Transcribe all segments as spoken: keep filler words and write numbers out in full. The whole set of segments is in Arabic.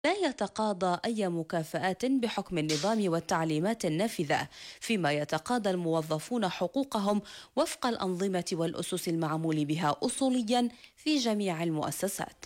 لا يتقاضى أي مكافآت بحكم النظام والتعليمات النافذة، فيما يتقاضى الموظفون حقوقهم وفق الأنظمة والأسس المعمول بها أصوليا في جميع المؤسسات.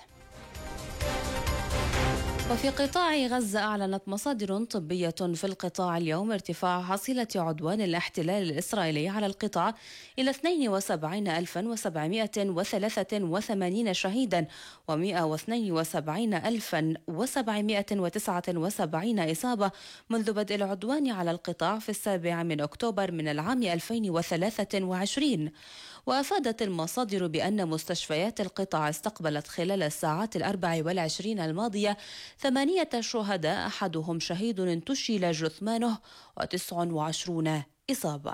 وفي قطاع غزة أعلنت مصادر طبية في القطاع اليوم ارتفاع حصيلة عدوان الاحتلال الإسرائيلي على القطاع إلى اثنين وسبعين ألفا وسبعمائة وثلاثة وثمانين شهيدا ومائة واثنين وسبعين ألفا وسبعمائة وتسعة وسبعين إصابة منذ بدء العدوان على القطاع في السابع من أكتوبر من العام ألفين وثلاثة وعشرين. وأفادت المصادر بأن مستشفيات القطاع استقبلت خلال الساعات الأربع والعشرين الماضية ثمانية شهداء، أحدهم شهيد انتشل جثمانه وتسع وعشرون إصابة.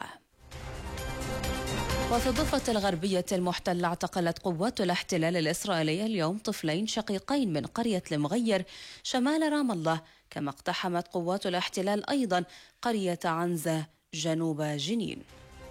وفي الضفة الغربية المحتلة اعتقلت قوات الاحتلال الإسرائيلي اليوم طفلين شقيقين من قرية المغير شمال رام الله، كما اقتحمت قوات الاحتلال أيضا قرية عنزة جنوب جنين.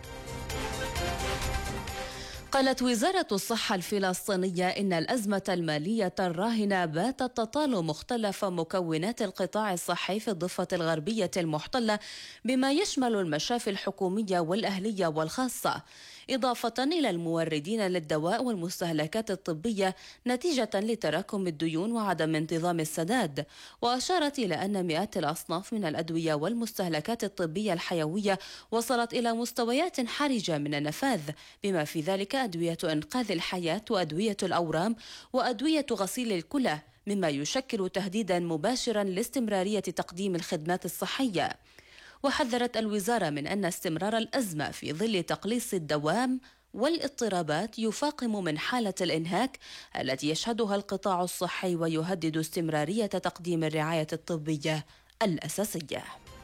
قالت وزارة الصحة الفلسطينية إن الأزمة المالية الراهنة باتت تطال مختلف مكونات القطاع الصحي في الضفة الغربية المحتلة، بما يشمل المشافي الحكومية والأهلية والخاصة، إضافة إلى الموردين للدواء والمستهلكات الطبية نتيجة لتراكم الديون وعدم انتظام السداد. وأشارت إلى أن مئات الأصناف من الأدوية والمستهلكات الطبية الحيوية وصلت إلى مستويات حرجة من النفاذ، بما في ذلك أدوية إنقاذ الحياة وأدوية الأورام وأدوية غسيل الكلى، مما يشكل تهديدا مباشرا لاستمرارية تقديم الخدمات الصحية. وحذرت الوزارة من أن استمرار الأزمة في ظل تقليص الدوام والاضطرابات يفاقم من حالة الإنهاك التي يشهدها القطاع الصحي ويهدد استمرارية تقديم الرعاية الطبية الأساسية.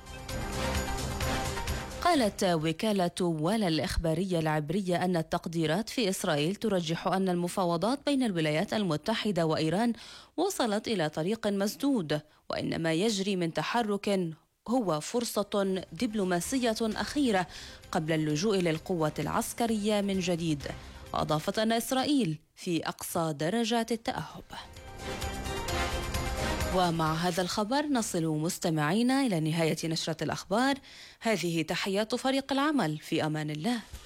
قالت وكالة ولا الإخبارية العبرية أن التقديرات في إسرائيل ترجح أن المفاوضات بين الولايات المتحدة وإيران وصلت إلى طريق مسدود، وإن ما يجري من تحرك هو فرصة دبلوماسية أخيرة قبل اللجوء للقوة العسكرية من جديد. وأضافت أن إسرائيل في أقصى درجات التأهب. ومع هذا الخبر نصل مستمعينا إلى نهاية نشرة الأخبار. هذه تحيات فريق العمل، في أمان الله.